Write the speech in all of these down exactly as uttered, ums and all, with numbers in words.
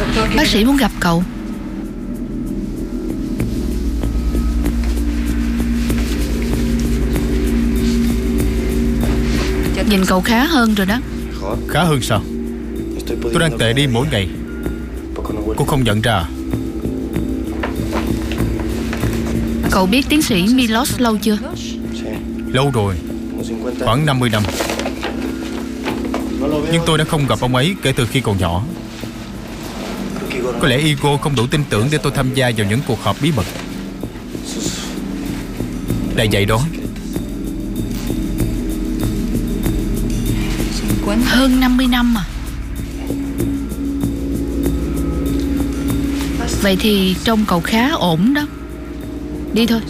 Bác sĩ muốn gặp cậu. Nhìn cậu khá hơn rồi đó. Khá hơn sao? Tôi đang tệ đi mỗi ngày. Cô không nhận ra à? Cậu biết tiến sĩ Milos lâu chưa? Lâu rồi, khoảng năm mươi năm. Nhưng tôi đã không gặp ông ấy kể từ khi còn nhỏ. Có lẽ Igor không đủ tin tưởng để tôi tham gia vào những cuộc họp bí mật. Là vậy đó. Hơn năm mươi năm à? Vậy thì trông cậu khá ổn đó. Đi thôi.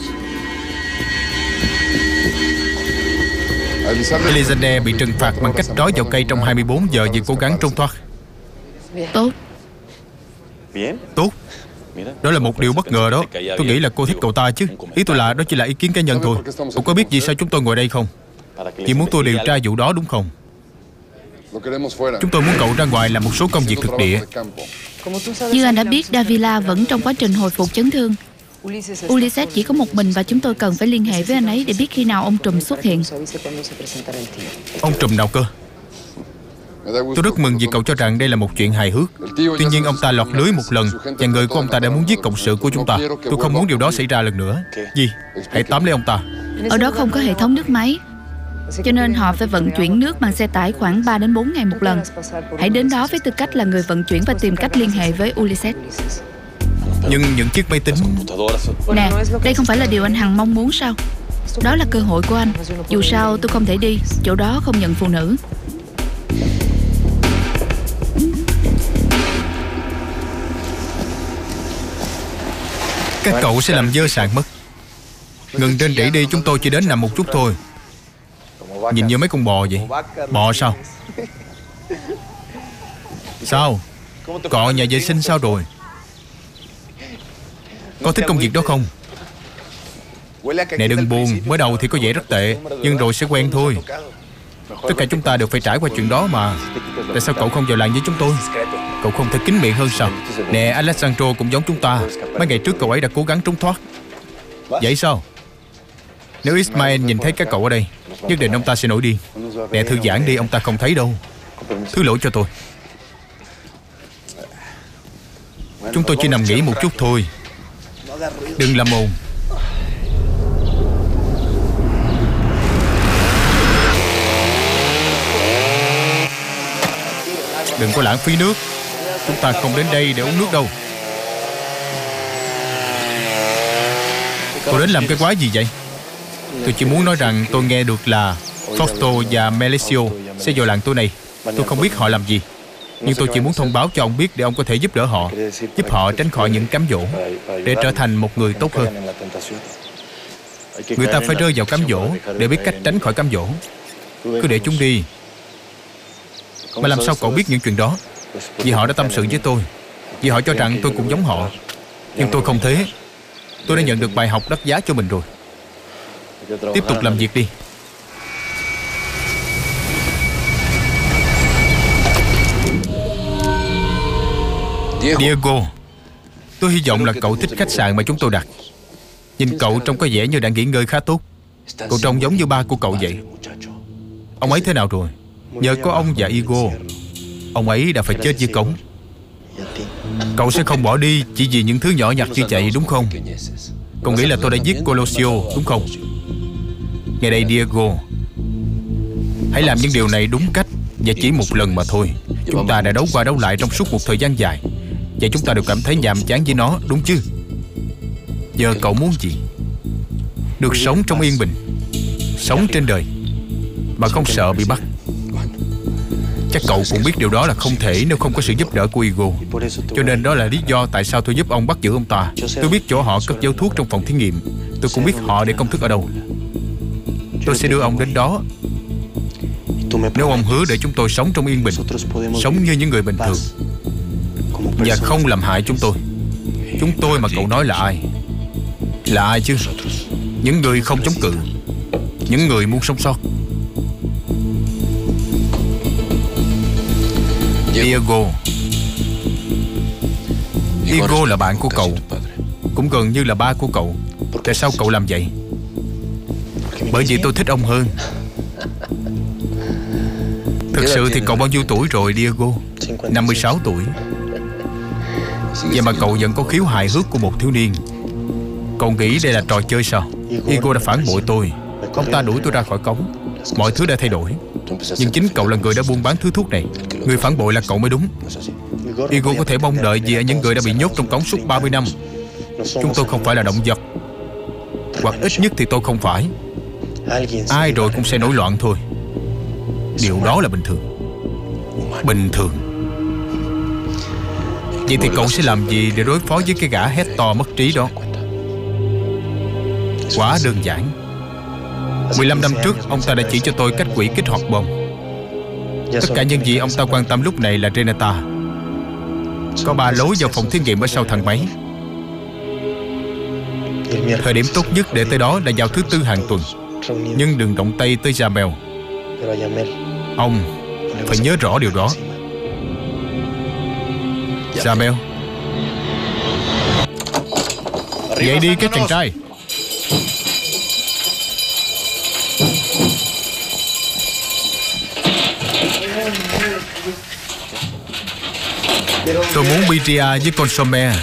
Elisande bị trừng phạt bằng cách trói vào cây trong hai mươi bốn giờ vì cố gắng trốn thoát. Tốt. Tốt. Đó là một điều bất ngờ đó. Tôi nghĩ là cô thích cậu ta chứ. Ý tôi là đó chỉ là ý kiến cá nhân thôi. Cậu có biết vì sao chúng tôi ngồi đây không? Vì muốn tôi điều tra vụ đó đúng không? Chúng tôi muốn cậu ra ngoài làm một số công việc thực địa. Như anh đã biết, Davila vẫn trong quá trình hồi phục chấn thương. Ulysses chỉ có một mình và chúng tôi cần phải liên hệ với anh ấy để biết khi nào ông trùm xuất hiện. Ông trùm nào cơ? Tôi rất mừng vì cậu cho rằng đây là một chuyện hài hước. Tuy nhiên ông ta lọt lưới một lần và người của ông ta đã muốn giết cộng sự của chúng ta. Tôi không muốn điều đó xảy ra lần nữa. Gì? Hãy tóm lấy ông ta. Ở đó không có hệ thống nước máy, cho nên họ phải vận chuyển nước bằng xe tải khoảng ba đến bốn ngày một lần. Hãy đến đó với tư cách là người vận chuyển và tìm cách liên hệ với Ulysses. Nhưng những chiếc máy tính... Nè, đây không phải là điều anh Hằng mong muốn sao? Đó là cơ hội của anh. Dù sao tôi không thể đi, chỗ đó không nhận phụ nữ. Các cậu sẽ làm dơ sàn mất. Ngừng trên rỉ đi, chúng tôi chỉ đến nằm một chút thôi. Nhìn như mấy con bò vậy. Bò sao? Sao? Cọ nhà vệ sinh sao rồi? Có thích công việc đó không? Nè đừng buồn, mới đầu thì có vẻ rất tệ, nhưng rồi sẽ quen thôi. Tất cả chúng ta đều phải trải qua chuyện đó mà. Tại sao cậu không vào làng với chúng tôi? Cậu không thể kín miệng hơn sao? Nè, Alessandro cũng giống chúng ta. Mấy ngày trước cậu ấy đã cố gắng trốn thoát. Vậy sao? Nếu Ismael nhìn thấy các cậu ở đây, nhất định ông ta sẽ nổi điên. Nè thư giãn đi, ông ta không thấy đâu. Thứ lỗi cho tôi. Chúng tôi chỉ nằm nghỉ một chút thôi. Đừng làm ồn. Đừng có lãng phí nước. Chúng ta không đến đây để uống nước đâu. Tôi đến làm cái quái gì vậy? Tôi chỉ muốn nói rằng tôi nghe được là Fausto và Melesio sẽ vào làng tôi này. Tôi không biết họ làm gì, nhưng tôi chỉ muốn thông báo cho ông biết để ông có thể giúp đỡ họ, giúp họ tránh khỏi những cám dỗ, để trở thành một người tốt hơn. Người ta phải rơi vào cám dỗ để biết cách tránh khỏi cám dỗ. Cứ để chúng đi. Mà làm sao cậu biết những chuyện đó? Vì họ đã tâm sự với tôi. Vì họ cho rằng tôi cũng giống họ. Nhưng tôi không thế. Tôi đã nhận được bài học đắt giá cho mình rồi. Tiếp tục làm việc đi. Diego, tôi hy vọng là cậu thích khách sạn mà chúng tôi đặt. Nhìn cậu trông có vẻ như đang nghỉ ngơi khá tốt. Cậu trông giống như ba của cậu vậy. Ông ấy thế nào rồi? Nhờ có ông và Igor, ông ấy đã phải chết dưới cống. Cậu sẽ không bỏ đi chỉ vì những thứ nhỏ nhặt như vậy đúng không? Cậu nghĩ là tôi đã giết Colosio đúng không? Nghe đây Diego, hãy làm những điều này đúng cách và chỉ một lần mà thôi. Chúng ta đã đấu qua đấu lại trong suốt một thời gian dài, và chúng ta đều cảm thấy nhàm chán với nó, đúng chứ? Giờ cậu muốn gì? Được sống trong yên bình, sống trên đời mà không sợ bị bắt. Chắc cậu cũng biết điều đó là không thể nếu không có sự giúp đỡ của Igor. Cho nên đó là lý do tại sao tôi giúp ông bắt giữ ông ta. Tôi biết chỗ họ cất giấu thuốc trong phòng thí nghiệm. Tôi cũng biết họ để công thức ở đâu. Tôi sẽ đưa ông đến đó nếu ông hứa để chúng tôi sống trong yên bình, sống như những người bình thường và không làm hại chúng tôi. Chúng tôi mà cậu nói là ai? Là ai chứ? Những người không chống cự, những người muốn sống sót. Diego, Igor là bạn của cậu, cũng gần như là ba của cậu. Tại sao cậu làm vậy? Bởi vì tôi thích ông hơn. Thực sự thì cậu bao nhiêu tuổi rồi Diego? năm mươi sáu tuổi. Vậy mà cậu vẫn có khiếu hài hước của một thiếu niên. Cậu nghĩ đây là trò chơi sao? Igor đã phản bội tôi. Ông ta đuổi tôi ra khỏi cống. Mọi thứ đã thay đổi. Nhưng chính cậu là người đã buôn bán thứ thuốc này. Người phản bội là cậu mới đúng. Igor có thể mong đợi gì ở những người đã bị nhốt trong cống suốt ba mươi năm. Chúng tôi không phải là động vật. Hoặc ít nhất thì tôi không phải. Ai rồi cũng sẽ nổi loạn thôi. Điều đó là bình thường. Bình thường. Vậy thì cậu sẽ làm gì để đối phó với cái gã hét to mất trí đó? Quá đơn giản. mười lăm năm trước, ông ta đã chỉ cho tôi cách quỷ kích hoạt bom. Tất cả những gì ông ta quan tâm lúc này là Renata. Có ba lối vào phòng thí nghiệm ở sau thang máy. Thời điểm tốt nhất để tới đó là vào thứ tư hàng tuần. Nhưng đừng động tay tới Jamel. Ông phải nhớ rõ điều đó. Jamel, dậy đi các chàng trai. Tôi muốn birria với consomme.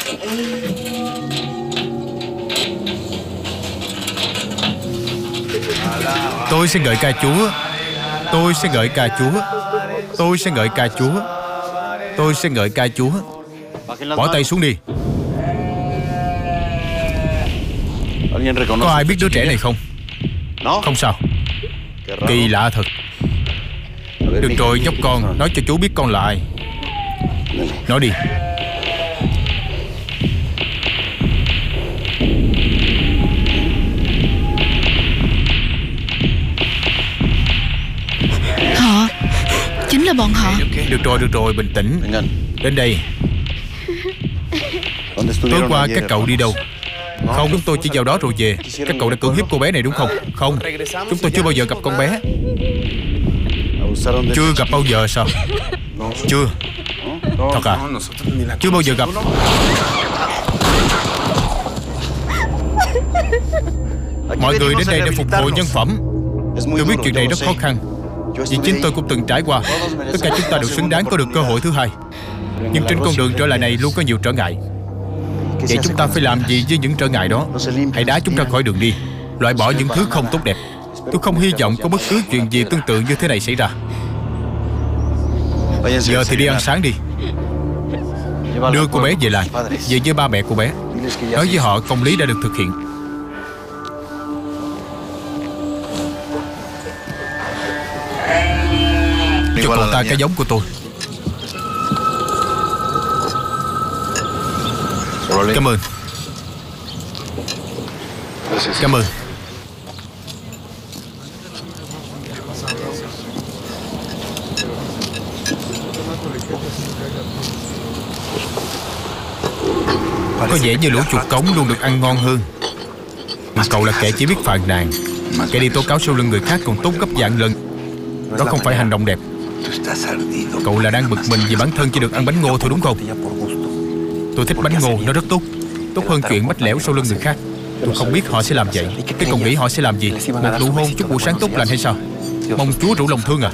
Tôi sẽ ngợi ca Chúa. Tôi sẽ ngợi ca Chúa. Tôi sẽ ngợi ca Chúa. Tôi sẽ ngợi ca Chúa. Bỏ tay xuống đi. Có ai biết đứa trẻ này không? Không sao. Kỳ lạ thật. Được rồi nhóc con, nói cho chú biết con là ai. Nói đi. Họ. Chính là bọn họ. Được rồi, được rồi, bình tĩnh. Đến đây. Tối qua các cậu đi đâu? Không, chúng tôi chỉ vào đó rồi về. Các cậu đã cưỡng hiếp cô bé này đúng không? Không, chúng tôi chưa bao giờ gặp con bé. Chưa gặp bao giờ sao? Chưa. Thật à? Chưa bao giờ gặp. Mọi người đến đây để phục hồi nhân phẩm. Tôi biết chuyện này rất khó khăn, vì chính tôi cũng từng trải qua. Tất cả chúng ta đều xứng đáng có được cơ hội thứ hai. Nhưng trên con đường trở lại này luôn có nhiều trở ngại. Vậy chúng ta phải làm gì với những trở ngại đó? Hãy đá chúng ra khỏi đường đi, loại bỏ những thứ không tốt đẹp. Tôi không hy vọng có bất cứ chuyện gì tương tự như thế này xảy ra. Giờ thì đi ăn sáng đi. Đưa cô bé về làng, về với ba mẹ cô bé. Nói với họ công lý đã được thực hiện. Cho cậu ta cái giống của tôi. Cảm ơn. Cảm ơn. Có vẻ như lũ chuột cống luôn được ăn ngon hơn. Mà cậu là kẻ chỉ biết phàn nàn. Kẻ đi tố cáo sau lưng người khác còn tốt gấp vạn lần. Đó không phải hành động đẹp. Cậu là đang bực mình vì bản thân chỉ được ăn bánh ngô thôi đúng không? Tôi thích bánh ngô, nó rất tốt. Tốt hơn chuyện mách lẻo sau lưng người khác. Tôi không biết họ sẽ làm vậy. Cái cậu nghĩ họ sẽ làm gì? Một nụ hôn chúc buổi sáng tốt lành hay sao? Mong Chúa rủ lòng thương à?